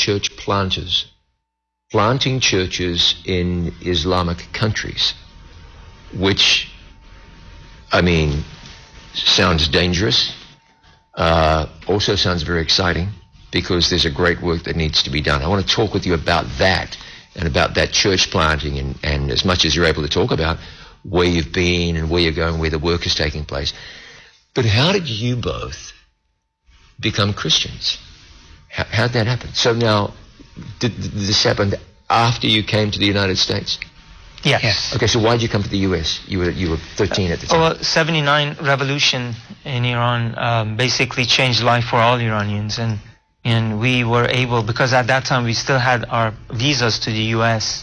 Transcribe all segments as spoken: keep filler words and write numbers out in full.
church planters planting churches in Islamic countries, which, I mean, sounds dangerous, uh, also sounds very exciting, because there's a great work that needs to be done. I want to talk with you about that and about that church planting, and, and as much as you're able to talk about where you've been and where you're going, where the work is taking place. But how did you both become Christians? How, how'd that happen? So now, did, did this happen after you came to the United States? Yes. yes. Okay, so why did you come to the U S? You were you were thirteen at the time. Well, seventy-nine revolution in Iran um, basically changed life for all Iranians, and and we were able, because at that time we still had our visas to the U S,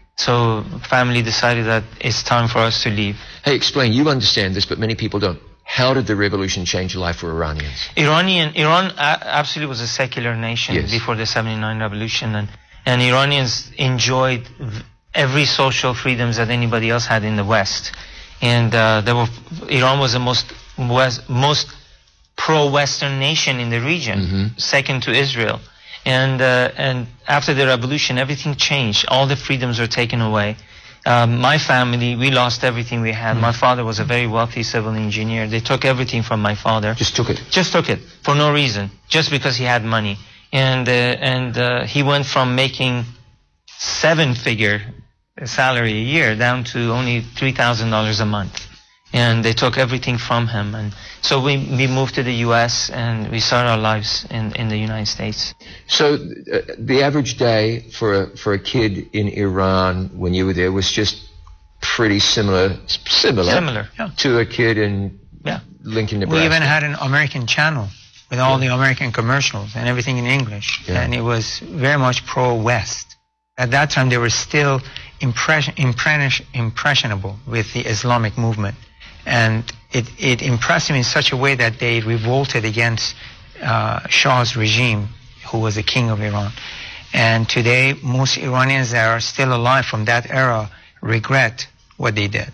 so family decided that it's time for us to leave. Hey, explain. You understand this, but many people don't. How did the revolution change life for Iranians? Iranian Iran absolutely was a secular nation yes. before the seventy-nine revolution, and and Iranians enjoyed every social freedoms that anybody else had in the West, and uh, there were Iran was the most west, most pro-Western nation in the region, mm-hmm. second to Israel, and uh, and after the revolution, everything changed. All the freedoms were taken away. Um, my family, we lost everything we had. Mm-hmm. My father was a very wealthy civil engineer. They took everything from my father. Just took it. Just took it for no reason, just because he had money, and uh, and uh, he went from making seven-figure salary a year down to only three thousand dollars a month. And they took everything from him. And so we, we moved to the U S and we started our lives in, in the United States. So uh, the average day for a, for a kid in Iran when you were there was just pretty similar similar, similar yeah. to a kid in yeah. Lincoln, Nebraska. We even had an American channel with all yeah. the American commercials and everything in English. Yeah. And it was very much pro-West. At that time, they were still impression, impression, impressionable with the Islamic movement. And it, it impressed him in such a way that they revolted against uh, Shah's regime, who was the king of Iran. And today, most Iranians that are still alive from that era regret what they did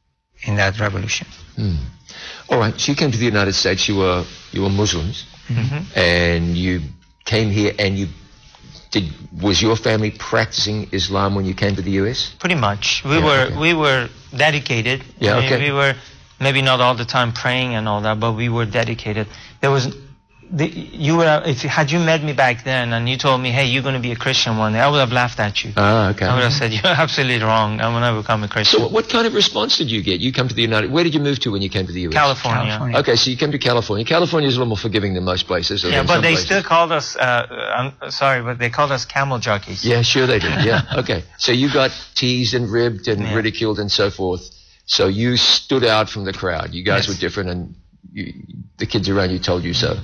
in that revolution. Mm. All right, so you came to the United States, you were, you were Muslims, mm-hmm. and you came here and you Did, was your family practicing Islam when you came to the U S? Pretty much. We yeah, were okay. we were dedicated. Yeah, I mean, okay. We were maybe not all the time praying and all that, but we were dedicated. There was, the, you were if you, had you met me back then and you told me, hey, you're going to be a Christian one day, I would have laughed at you. Ah, okay. I would have said, you're absolutely wrong. I will never become a Christian. So what kind of response did you get? You come to the United. Where did you move to when you came to the U S? California. California. Okay, so you came to California. California is a little more forgiving than most places. Yeah, but they places. still called us. Uh, I'm sorry, but they called us camel jockeys. Yeah, sure they did. Yeah, okay. So you got teased and ribbed and yeah. ridiculed and so forth. So you stood out from the crowd. You guys yes. were different, and you, the kids around you told you so.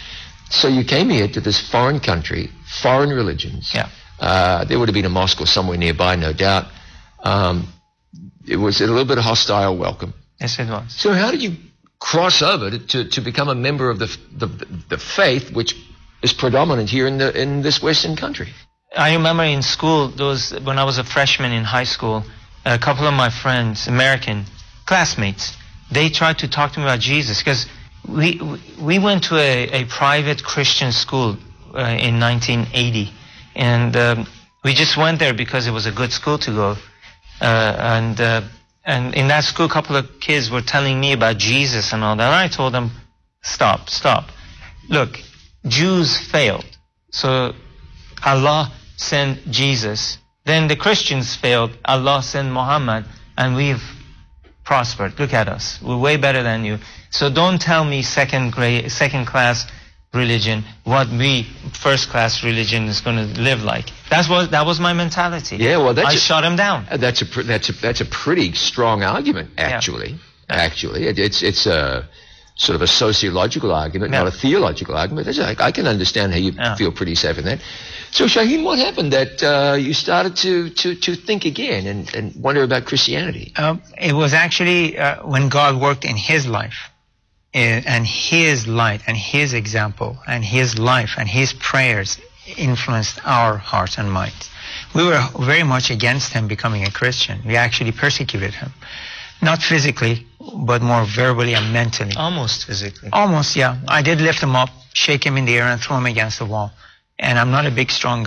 So you came here to this foreign country, foreign religions. Yeah. Uh, there would have been a mosque or somewhere nearby, no doubt. Um, it was a little bit of hostile welcome. Yes, it was. So how did you cross over to, to, to become a member of the, the the faith which is predominant here in the in this Western country? I remember in school, those when I was a freshman in high school, a couple of my friends, American classmates, they tried to talk to me about Jesus because we we went to a, a private Christian school uh, in nineteen eighty, and um, we just went there because it was a good school to go, uh, and uh, and in that school, a couple of kids were telling me about Jesus and all that. And I told them, stop, stop. Look, Jews failed, so Allah sent Jesus. Then the Christians failed, Allah sent Muhammad, and we've prospered. Look at us. We're way better than you. So don't tell me second grade, second class religion, what we first class religion is going to live like. That's what that was my mentality. Yeah, well, that's I a, shut him down. That's a that's a that's a pretty strong argument, actually. Yeah. Actually, it, it's it's a sort of a sociological argument, yeah. not a theological argument. That's, I, I can understand how you yeah. feel pretty safe in that. So, Shaheen, what happened that uh, you started to, to, to think again and, and wonder about Christianity? Um, it was actually uh, when God worked in his life, uh, and his light and his example and his life and his prayers influenced our hearts and minds. We were very much against him becoming a Christian. We actually persecuted him. Not physically, but more verbally and mentally. Almost physically. Almost, yeah. I did lift him up, shake him in the air, and throw him against the wall. And I'm not a big, strong guy.